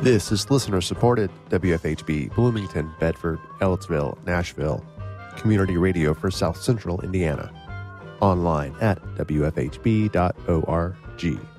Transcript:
This is listener-supported WFHB, Bloomington, Bedford, Ellettsville, Nashville, community radio for South Central Indiana. Online at wfhb.org.